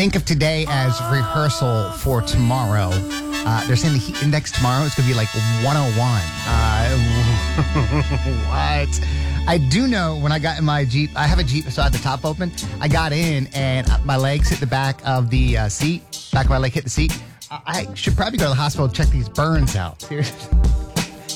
Think of today as rehearsal for tomorrow. They're saying the heat index tomorrow is going to be like 101. What? I do know when I got in my Jeep, I have a Jeep, so I had the top open. I got in and my legs hit the back of the seat. Back of my leg hit the seat. I should probably go to the hospital to check these burns out. Seriously.